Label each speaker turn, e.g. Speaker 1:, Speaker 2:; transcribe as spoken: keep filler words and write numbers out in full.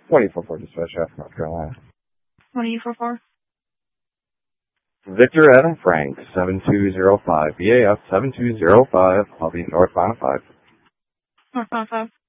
Speaker 1: twenty-four four Dispatch, F, North Carolina.
Speaker 2: twenty-four four.
Speaker 1: Victor Adam Frank, seven two zero five, B A F seven two zero five, I'll be northbound five.
Speaker 2: Northbound five.